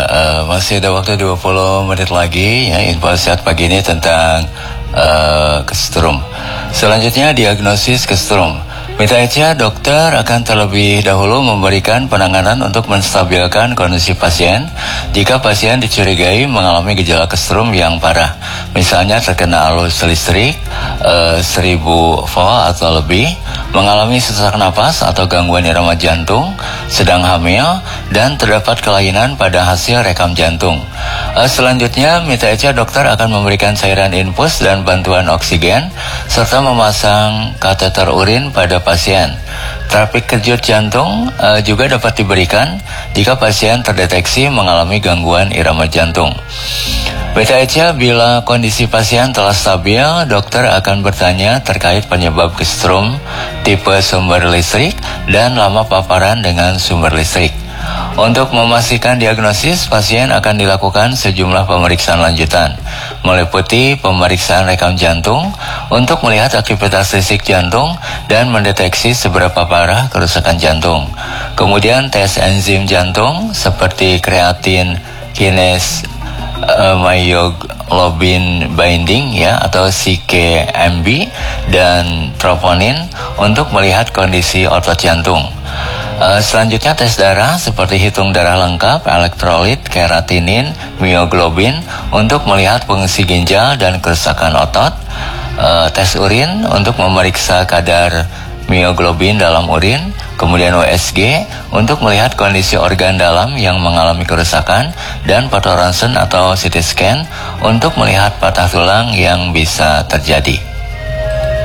masih ada waktu 20 menit lagi ya, info sehat pagi ini tentang kesetrum. Selanjutnya diagnosis kesetrum. Mita Echa, dokter akan terlebih dahulu memberikan penanganan untuk menstabilkan kondisi pasien jika pasien dicurigai mengalami gejala kesetrum yang parah. Misalnya terkena arus listrik 1000 volt atau lebih, mengalami sesak napas atau gangguan irama jantung, sedang hamil, dan terdapat kelainan pada hasil rekam jantung. Selanjutnya, Mita Echa dokter akan memberikan cairan infus dan bantuan oksigen, serta memasang kateter urin pada pasien. Terapi kejut jantung juga dapat diberikan jika pasien terdeteksi mengalami gangguan irama jantung. Mita Echa, bila kondisi pasien telah stabil, dokter akan bertanya terkait penyebab kesetrum, tipe sumber listrik, dan lama paparan dengan sumber listrik. Untuk memastikan diagnosis, pasien akan dilakukan sejumlah pemeriksaan lanjutan, meliputi pemeriksaan rekam jantung untuk melihat aktivitas listrik jantung dan mendeteksi seberapa parah kerusakan jantung. Kemudian tes enzim jantung seperti kreatin kinase myoglobin binding ya, atau CKMB, dan troponin untuk melihat kondisi otot jantung. Selanjutnya tes darah seperti hitung darah lengkap, elektrolit, keratinin, myoglobin untuk melihat fungsi ginjal dan kerusakan otot. Tes urin untuk memeriksa kadar myoglobin dalam urin, kemudian USG untuk melihat kondisi organ dalam yang mengalami kerusakan, dan fotoronsen atau CT scan untuk melihat patah tulang yang bisa terjadi.